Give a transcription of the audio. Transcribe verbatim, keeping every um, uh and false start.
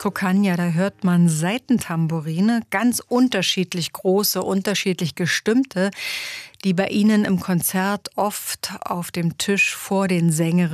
Coccagna, da hört man Saitentambourine, ganz unterschiedlich große, unterschiedlich gestimmte, die bei Ihnen im Konzert oft auf dem Tisch vor den Sängerinnen